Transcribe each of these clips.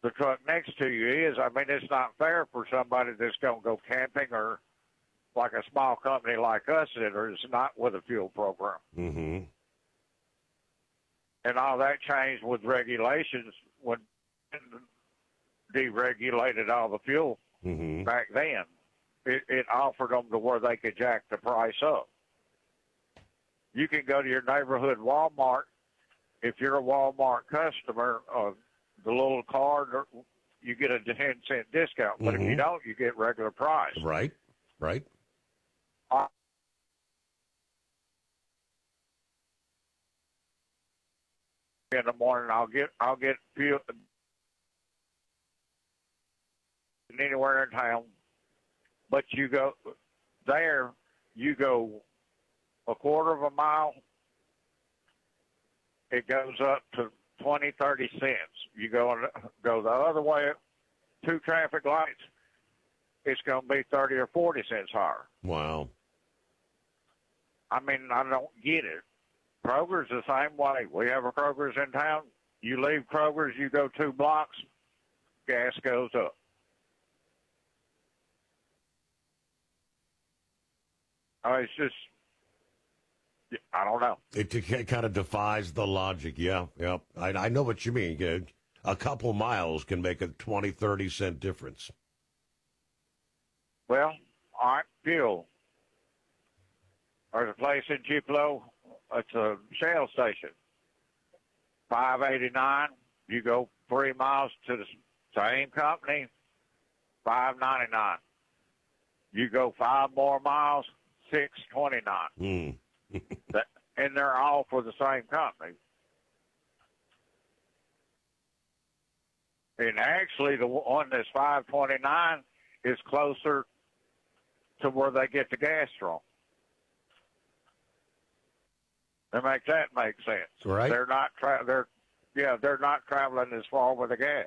the truck next to you is. I mean, it's not fair for somebody that's going to go camping or like a small company like us that is not with a fuel program. Mm-hmm. And all that changed with regulations when deregulated all the fuel back then. It offered them to where they could jack the price up. You can go to your neighborhood Walmart. If you're a Walmart customer, the little card, you get a 10-cent discount. But if you don't, you get regular price. Right. In the morning, I'll get fuel anywhere in town. But you go a quarter of a mile, it goes up to 20, 30 cents. You go the other way, 2 traffic lights, it's going to be 30 or 40 cents higher. Wow. I mean, I don't get it. Kroger's the same way. We have a Kroger's in town. You leave Kroger's, you go 2 blocks, gas goes up. It's just, I don't know. It kind of defies the logic, yeah. I know what you mean. A couple miles can make a 20, 30 cent difference. Well, all right, fuel. There's a place in Tupelo, it's a Shell station. $5.89. You go 3 miles to the same company, $5.99. You go 5 more miles, $6.29. And they're all for the same company. And actually, the one that's $5.29 is closer to where they get the gas from. That makes sense. Right. They're not they're not traveling as far with the gas.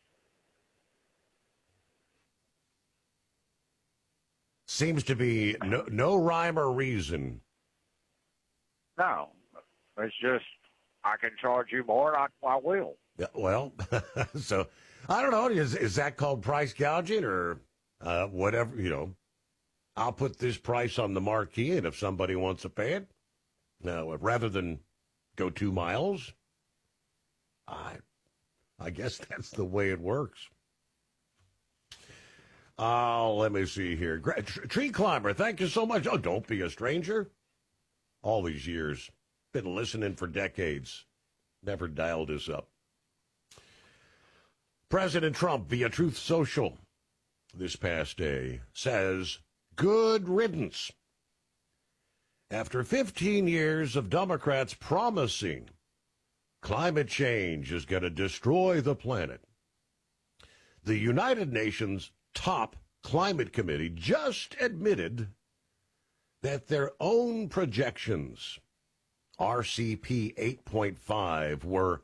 Seems to be no rhyme or reason. No, it's just I can charge you more, and I will. Yeah, well, so I don't know. Is that called price gouging or whatever? I'll put this price on the marquee, and if somebody wants to pay it, rather than go 2 miles, I guess that's the way it works. Let me see here. Tree climber, thank you so much. Oh, don't be a stranger. All these years. Been listening for decades. Never dialed this up. President Trump, via Truth Social, this past day, says, good riddance. After 15 years of Democrats promising climate change is going to destroy the planet, the United Nations top climate committee just admitted that their own projections, RCP 8.5, were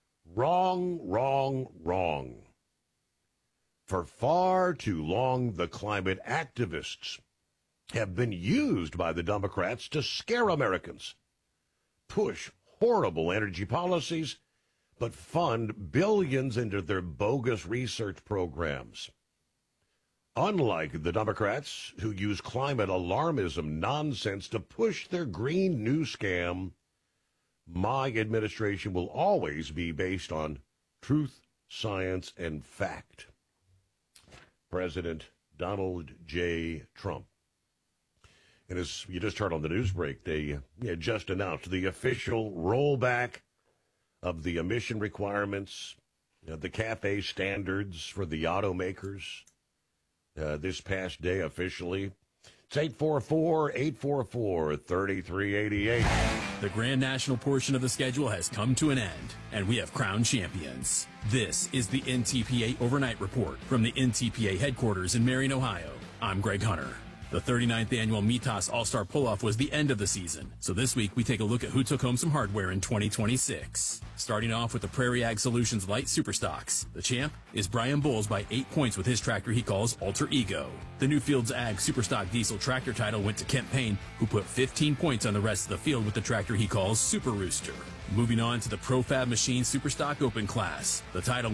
wrong. For far too long, the climate activists have been used by the Democrats to scare Americans, push horrible energy policies, but fund billions into their bogus research programs. Unlike the Democrats, who use climate alarmism nonsense to push their green news scam, my administration will always be based on truth, science, and fact. President Donald J. Trump. And as you just heard on the news break, they just announced the official rollback of the emission requirements, the CAFE standards for the automakers. This past day officially. It's 844-844-3388. The Grand National portion of the schedule has come to an end, and we have crowned champions. This is the NTPA Overnight Report from the NTPA headquarters in Marion, Ohio. I'm Greg Hunter. The 39th annual Mitas All-Star Pull-Off was the end of the season, so this week we take a look at who took home some hardware in 2026. Starting off with the Prairie Ag Solutions Light Superstocks. The champ is Brian Bowles by 8 points with his tractor he calls Alter Ego. The Newfields Ag Superstock Diesel Tractor title went to Kent Payne, who put 15 points on the rest of the field with the tractor he calls Super Rooster. Moving on to the Profab Machine Superstock Open Class. The title